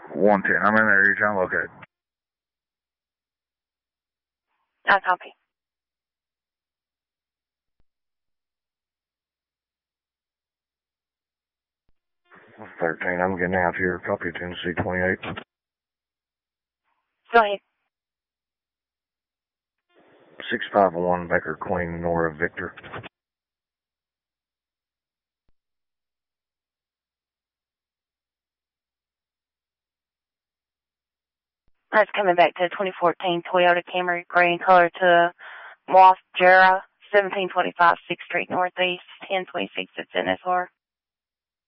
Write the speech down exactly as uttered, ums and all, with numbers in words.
one ten, I'm in there, you're trying to locate. I copy. thirteen, I'm getting out here, copy Tennessee twenty-eight. Go ahead. six five one, Baker Queen, Nora Victor. That's coming back to twenty fourteen Toyota Camry, gray in color to Moss Jera, seventeen twenty-five sixth Street Northeast, ten twenty-six at N S R.